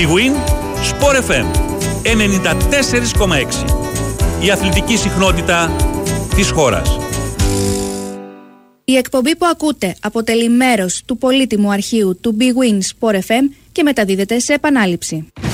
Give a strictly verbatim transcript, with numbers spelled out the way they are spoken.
Big Win Sport εφ εμ ενενήντα τέσσερα κόμμα έξι. Η αθλητική συχνότητα της χώρας. Η εκπομπή που ακούτε αποτελεί μέρος του πολύτιμου αρχείου του Big Win Sport εφ εμ και μεταδίδεται σε επανάληψη.